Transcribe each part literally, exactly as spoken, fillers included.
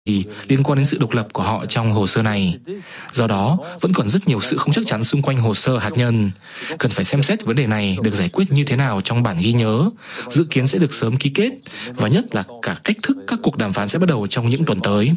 liên quan đến sự độc lập của họ trong hồ sơ này. Do đó, vẫn còn rất nhiều sự không chắc chắn xung quanh hồ sơ hạt nhân. Cần phải xem xét vấn đề này được giải quyết như thế nào trong bản ghi nhớ, dự kiến sẽ được sớm ký kết, và nhất là cả cách thức các cuộc đàm phán sẽ bắt đầu trong những tuần tới.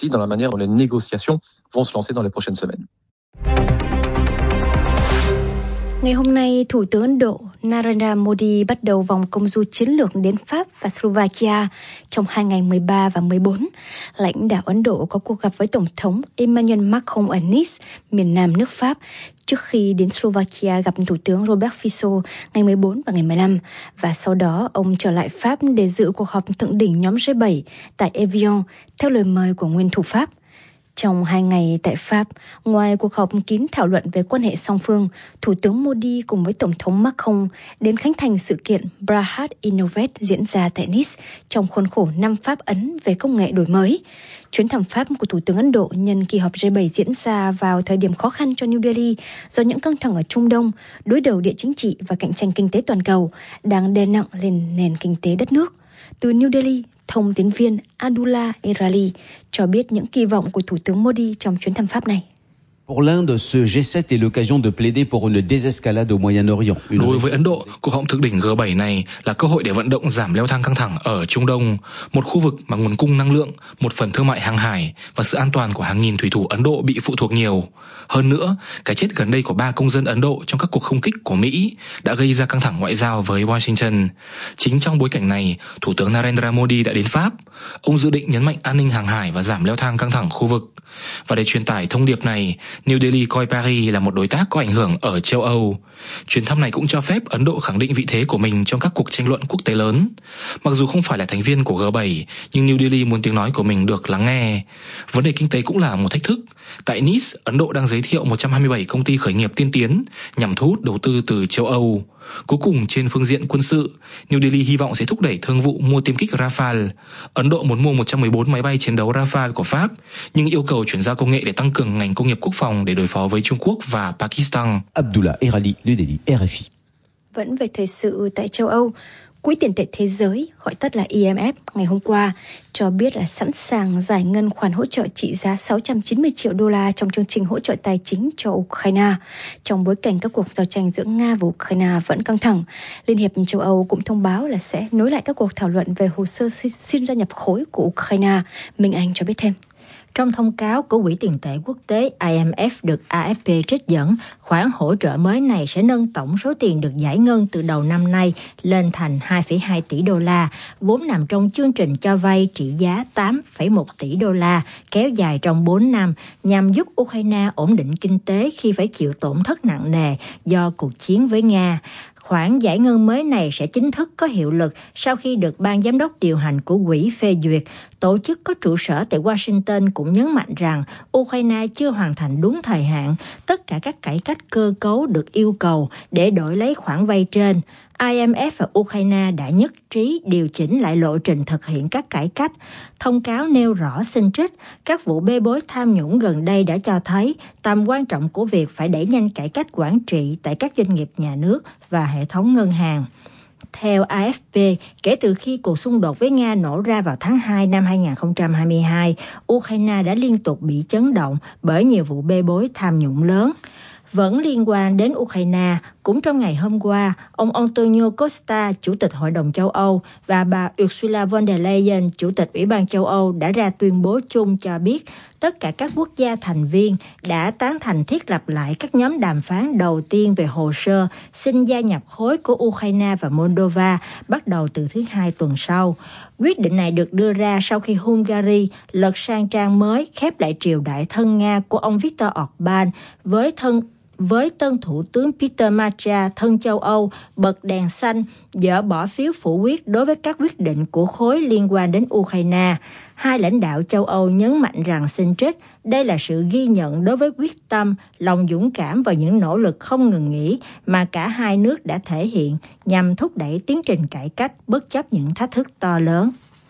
Ngày hôm nay, Thủ tướng Ấn Độ Narendra Modi bắt đầu vòng công du chiến lược đến Pháp và Slovakia trong hai ngày mười ba và mười bốn. Lãnh đạo Ấn Độ có cuộc gặp với Tổng thống Emmanuel Macron ở Nice, miền nam nước Pháp, trước khi đến Slovakia gặp Thủ tướng Robert Fico ngày mười bốn và ngày mười lăm. Và sau đó, ông trở lại Pháp để dự cuộc họp thượng đỉnh nhóm G bảy tại Evian, theo lời mời của nguyên thủ Pháp. Trong hai ngày tại Pháp, ngoài cuộc họp kín thảo luận về quan hệ song phương, Thủ tướng Modi cùng với Tổng thống Macron đến khánh thành sự kiện Bharat Innovate diễn ra tại Nice trong khuôn khổ năm Pháp-Ấn về công nghệ đổi mới. Chuyến thăm Pháp của Thủ tướng Ấn Độ nhân kỳ họp G bảy diễn ra vào thời điểm khó khăn cho New Delhi do những căng thẳng ở Trung Đông, đối đầu địa chính trị và cạnh tranh kinh tế toàn cầu đang đè nặng lên nền kinh tế đất nước. Từ New Delhi, thông tín viên Abdullah Erali cho biết những kỳ vọng của Thủ tướng Modi trong chuyến thăm Pháp này. Pour l'Inde, ce G sept est l'occasion de plaider pour une désescalade au Moyen-Orient. Đối với Ấn Độ, cuộc họp thượng đỉnh G bảy này là cơ hội để vận động giảm leo thang căng thẳng ở Trung Đông, một khu vực mà nguồn cung năng lượng, một phần thương mại hàng hải và sự an toàn của hàng nghìn thủy thủ Ấn Độ bị phụ thuộc nhiều. Hơn nữa, cái chết gần đây của ba công dân Ấn Độ trong các cuộc không kích của Mỹ đã gây ra căng thẳng ngoại giao với Washington. Chính trong bối cảnh này, Thủ tướng Narendra Modi đã đến Pháp. Ông dự định nhấn mạnh an ninh hàng hải và giảm leo thang căng thẳng khu vực. Và để truyền tải thông điệp này, New Delhi coi Paris là một đối tác có ảnh hưởng ở châu Âu. Chuyến thăm này cũng cho phép Ấn Độ khẳng định vị thế của mình trong các cuộc tranh luận quốc tế lớn. Mặc dù không phải là thành viên của G bảy, nhưng New Delhi muốn tiếng nói của mình được lắng nghe. Vấn đề kinh tế cũng là một thách thức. Tại Nice, Ấn Độ đang giới thiệu một trăm hai mươi bảy công ty khởi nghiệp tiên tiến nhằm thu hút đầu tư từ châu Âu. Cuối cùng, trên phương diện quân sự, New Delhi hy vọng sẽ thúc đẩy thương vụ mua tiêm kích Rafale. Ấn Độ muốn mua một trăm mười bốn máy bay chiến đấu Rafale của Pháp, nhưng yêu cầu chuyển giao công nghệ để tăng cường ngành công nghiệp quốc phòng để đối phó với Trung Quốc và Pakistan. Abdullah Erali, New Delhi, R F I. Vẫn về thời sự tại châu Âu, Quỹ tiền tệ thế giới, gọi tắt là I M F, ngày hôm qua cho biết là sẵn sàng giải ngân khoản hỗ trợ trị giá sáu trăm chín mươi triệu đô la trong chương trình hỗ trợ tài chính cho Ukraine. Trong bối cảnh các cuộc giao tranh giữa Nga và Ukraine vẫn căng thẳng, Liên hiệp châu Âu cũng thông báo là sẽ nối lại các cuộc thảo luận về hồ sơ xin gia nhập khối của Ukraine. Minh Anh cho biết thêm. Trong thông cáo của Quỹ tiền tệ quốc tế I M F được A F P trích dẫn, khoản hỗ trợ mới này sẽ nâng tổng số tiền được giải ngân từ đầu năm nay lên thành hai phẩy hai tỷ đô la, vốn nằm trong chương trình cho vay trị giá tám phẩy một tỷ đô la, kéo dài trong bốn năm, nhằm giúp Ukraine ổn định kinh tế khi phải chịu tổn thất nặng nề do cuộc chiến với Nga. Khoản giải ngân mới này sẽ chính thức có hiệu lực sau khi được Ban Giám đốc điều hành của quỹ phê duyệt. Tổ chức có trụ sở tại Washington cũng nhấn mạnh rằng Ukraine chưa hoàn thành đúng thời hạn tất cả các cải cách cơ cấu được yêu cầu để đổi lấy khoản vay trên. I M F và Ukraine đã nhất trí điều chỉnh lại lộ trình thực hiện các cải cách. Thông cáo nêu rõ xin trích, các vụ bê bối tham nhũng gần đây đã cho thấy tầm quan trọng của việc phải đẩy nhanh cải cách quản trị tại các doanh nghiệp nhà nước và hệ thống ngân hàng. Theo A F P, kể từ khi cuộc xung đột với Nga nổ ra vào tháng hai năm hai không hai hai, Ukraine đã liên tục bị chấn động bởi nhiều vụ bê bối tham nhũng lớn. Vẫn liên quan đến Ukraine, cũng trong ngày hôm qua, ông Antonio Costa, Chủ tịch Hội đồng châu Âu, và bà Ursula von der Leyen, Chủ tịch Ủy ban châu Âu đã ra tuyên bố chung cho biết tất cả các quốc gia thành viên đã tán thành thiết lập lại các nhóm đàm phán đầu tiên về hồ sơ xin gia nhập khối của Ukraine và Moldova bắt đầu từ thứ Hai tuần sau. Quyết định này được đưa ra sau khi Hungary lật sang trang mới khép lại triều đại thân Nga của ông Viktor Orbán với thân với tân thủ tướng Peter Macha thân châu Âu bật đèn xanh dỡ bỏ phiếu phủ quyết đối với các quyết định của khối liên quan đến Ukraine. Hai lãnh đạo châu Âu nhấn mạnh rằng xin trích, đây là sự ghi nhận đối với quyết tâm, lòng dũng cảm và những nỗ lực không ngừng nghỉ mà cả hai nước đã thể hiện nhằm thúc đẩy tiến trình cải cách bất chấp những thách thức to lớn.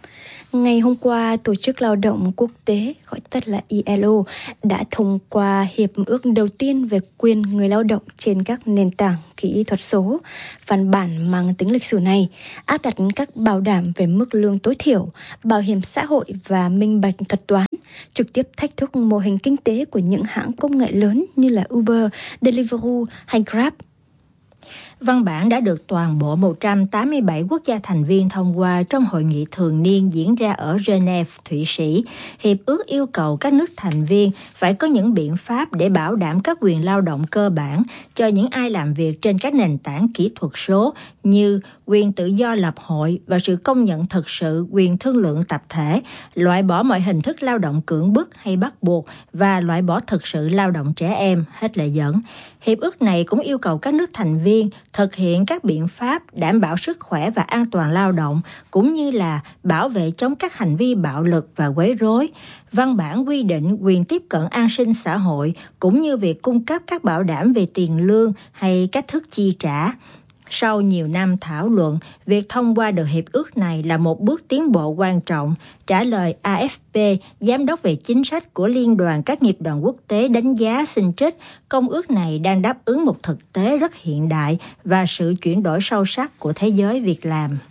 Ngày hôm qua, Tổ chức Lao động Quốc tế, gọi tắt là I L O, đã thông qua hiệp ước đầu tiên về quyền người lao động trên các nền tảng kỹ thuật số. Văn bản mang tính lịch sử này áp đặt các bảo đảm về mức lương tối thiểu, bảo hiểm xã hội và minh bạch thuật toán, trực tiếp thách thức mô hình kinh tế của những hãng công nghệ lớn như là Uber, Deliveroo hay Grab. Văn bản đã được toàn bộ một trăm tám mươi bảy quốc gia thành viên thông qua trong hội nghị thường niên diễn ra ở Geneva, Thụy Sĩ. Hiệp ước yêu cầu các nước thành viên phải có những biện pháp để bảo đảm các quyền lao động cơ bản cho những ai làm việc trên các nền tảng kỹ thuật số như quyền tự do lập hội và sự công nhận thực sự quyền thương lượng tập thể, loại bỏ mọi hình thức lao động cưỡng bức hay bắt buộc và loại bỏ thực sự lao động trẻ em, hết lời dẫn. Hiệp ước này cũng yêu cầu các nước thành viên thực hiện các biện pháp đảm bảo sức khỏe và an toàn lao động, cũng như là bảo vệ chống các hành vi bạo lực và quấy rối. Văn bản quy định quyền tiếp cận an sinh xã hội, cũng như việc cung cấp các bảo đảm về tiền lương hay cách thức chi trả. Sau nhiều năm thảo luận, việc thông qua được hiệp ước này là một bước tiến bộ quan trọng. Trả lời A F P, Giám đốc về chính sách của Liên đoàn các nghiệp đoàn quốc tế đánh giá xin trích, công ước này đang đáp ứng một thực tế rất hiện đại và sự chuyển đổi sâu sắc của thế giới việc làm.